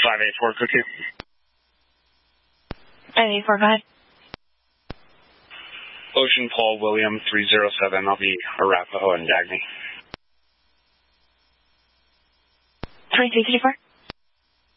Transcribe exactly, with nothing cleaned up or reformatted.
five eight four, Cuckoo. five eight four, go ahead. Ocean Paul William three zero seven, I'll be Arapahoe and Dagny. three three three four.